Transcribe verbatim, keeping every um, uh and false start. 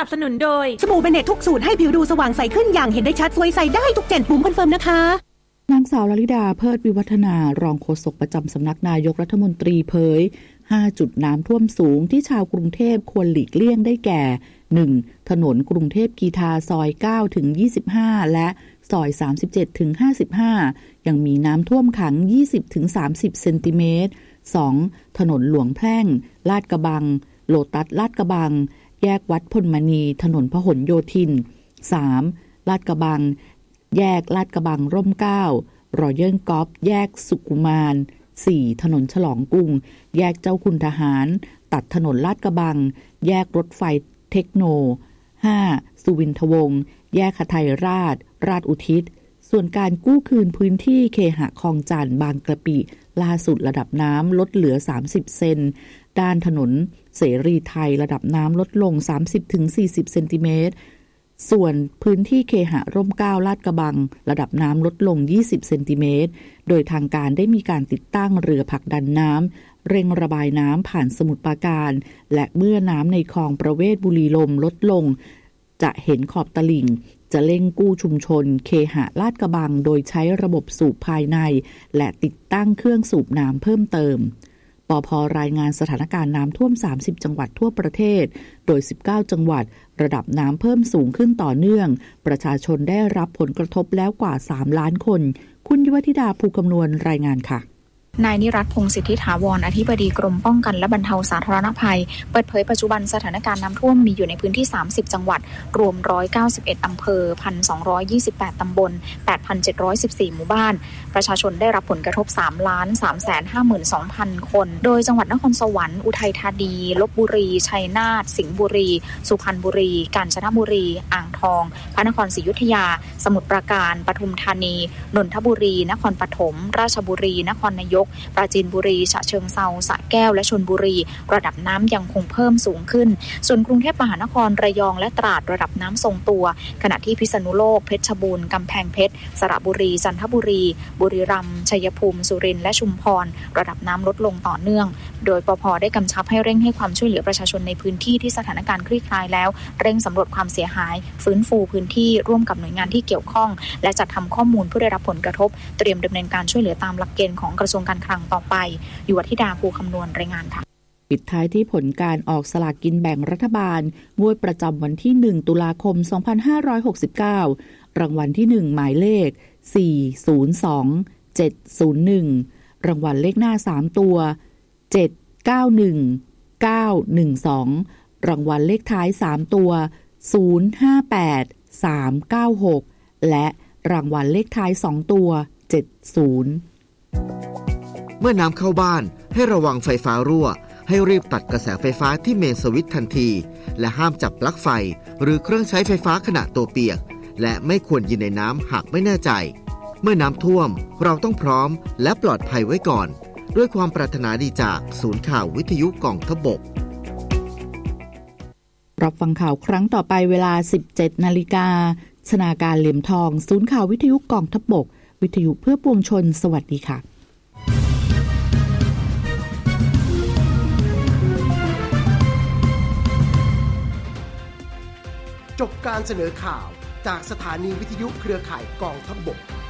นับสนุนโดยสบู่เบเนตทุกสูตรให้ผิวดูสว่างใสขึ้นอย่างเห็นได้ชัดสวยใสได้ทุกเจนบุ๋มคอนเฟิร์มนะคะนางสาวลลิดาเพิดวิวัฒนารองโฆษกประจำสำนักนายกรัฐมนตรีเผยห้าจุดน้ำท่วมสูงที่ชาวกรุงเทพควรหลีกเลี่ยงได้แก่ หนึ่ง ถนนกรุงเทพกีฬาซอย เก้าถึงยี่สิบห้า และซอย สามสิบเจ็ดถึงห้าสิบห้า ยังมีน้ำท่วมขัง ยี่สิบถึงสามสิบ เซนติเมตร สอง ถนนหลวงแพร่งลาดกระบังโลตัสลาดกระบังแยกวัดพลมณีถนนพหลโยธิน สาม ลาดกระบังแยกลาดกระบังร่มเกล้ารอยัลกอล์ฟแยกสุกุมาร สี่ ถนนฉลองกรุงแยกเจ้าคุณทหารตัดถนนลาดกระบังแยกรถไฟเทคโน ห้า สุวินทวงศ์แยกหทัยราชราชอุทิศส่วนการกู้คืนพื้นที่เคหะคลองจันทน์บางกระปิล่าสุดระดับน้ำลดเหลือสามสิบเซนด้านถนนเสรีไทยระดับน้ำลดลง สามสิบถึงสี่สิบ เซนติเมตรส่วนพื้นที่เคหะร่มเกล้าลาดกระบังระดับน้ำลดลงยี่สิบเซนติเมตรโดยทางการได้มีการติดตั้งเรือผลักดันน้ำเร่งระบายน้ำผ่านสมุทรปราการและเมื่อน้ำในคลองประเวศบุรีลมย์ลดลงจะเห็นขอบตลิ่งจะเร่งกู้ชุมชนเคหะลาดกระบังโดยใช้ระบบสูบภายในและติดตั้งเครื่องสูบน้ำเพิ่มเติมปภ.รายงานสถานการณ์น้ำท่วมสามสิบจังหวัดทั่วประเทศโดยสิบเก้าจังหวัดระดับน้ำเพิ่มสูงขึ้นต่อเนื่องประชาชนได้รับผลกระทบแล้วกว่าสามล้านคนคุณยุวธิดาภูคำนวณรายงานค่ะนายนิรัตน์ พงษ์สิทธิถาวรอธิบดีกรมป้องกันและบรรเทาสาธารณภัยเปิดเผยปัจจุบันสถานการณ์น้ำท่วมมีอยู่ในพื้นที่สามสิบจังหวัดรวมหนึ่งร้อยเก้าสิบเอ็ดอำเภอ หนึ่งพันสองร้อยยี่สิบแปด ตำบล แปดพันเจ็ดร้อยสิบสี่ หมู่บ้านประชาชนได้รับผลกระทบ สามล้านสามแสนห้าหมื่นสองพัน คนโดยจังหวัดนครสวรรค์อุทัยธานีลพบุรีชัยนาทสิงห์บุรีสุพรรณบุรีกาญจนบุรีอ่างทองพระนครศรีอยุธยาสมุทรปราการปทุมธานีนนทบุรีนครปฐมราชบุรีนครนายกปราจีนบุรีฉะเชิงเทราสระแก้วและชลบุรีระดับน้ำยังคงเพิ่มสูงขึ้นส่วนกรุงเทพมหานครระยองและตราดระดับน้ำทรงตัวขณะที่พิษณุโลกเพชรบูรณ์กำแพงเพชรสระบุรีจันทบุรีบุรีรัมย์ชัยภูมิสุรินทร์และชุมพรระดับน้ำลดลงต่อเนื่องโดยปภ.ได้กำชับให้เร่งให้ความช่วยเหลือประชาชนในพื้นที่ที่สถานการณ์คลี่คลายแล้วเร่งสำรวจความเสียหายฟื้นฟูพื้นที่ร่วมกับหน่วยงานที่เกี่ยวข้องและจัดทำข้อมูลผู้ได้รับผลกระทบเตรียมดำเนินการช่วยเหลือตามหลักเกณฑ์ของกระทรวงการคลังต่อไปยุวธิดาภูคำนวณรายงานค่ะปิดท้ายที่ผลการออกสลากกินแบ่งรัฐบาลงวดประจำวันที่หนึ่งตุลาคมสองพันห้าร้อยหกสิบเก้ารางวัลที่หนึ่งหมายเลขสี่ ศูนย์ สอง เจ็ด ศูนย์ หนึ่งรางวัลเลขหน้าสามตัวเจ็ด เก้า หนึ่ง เก้า หนึ่ง สองรางวัลเลขท้ายสามตัวศูนย์ ห้า แปด สาม เก้า หกและรางวัลเลขท้ายสองตัวเจ็ด ศูนย์เมื่อน้ำเข้าบ้านให้ระวังไฟฟ้ารั่วให้รีบตัดกระแสไฟฟ้าที่เมนสวิตช์ทันทีและห้ามจับปลั๊กไฟหรือเครื่องใช้ไฟฟ้าขณะตัวเปียกและไม่ควรยืนในน้ำหากไม่แน่ใจเมื่อน้ำท่วมเราต้องพร้อมและปลอดภัยไว้ก่อนด้วยความปรารถนาดีจากศูนย์ข่าววิทยุกองทัพบกรับฟังข่าวครั้งต่อไปเวลา สิบเจ็ดนาฬิกาชนาการเหลี่ยมทองศูนย์ข่าววิทยุกองทัพบกวิทยุเพื่อปวงชนสวัสดีค่ะจบการเสนอข่าวจากสถานีวิทยุเครือข่ายกองทัพบก